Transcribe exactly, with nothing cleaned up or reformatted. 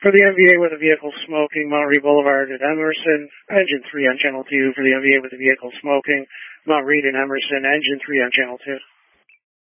For the M V A with the vehicle smoking, Mount Reed Boulevard at Emerson, engine three on channel two. For the M V A with the vehicle smoking, Mount Reed and Emerson, engine three on channel two.